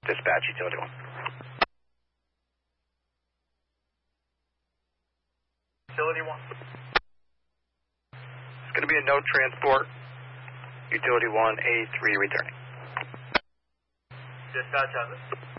Dispatch, Utility 1. Utility 1. It's going to be a no transport. Utility 1, A3 returning. Dispatch has it.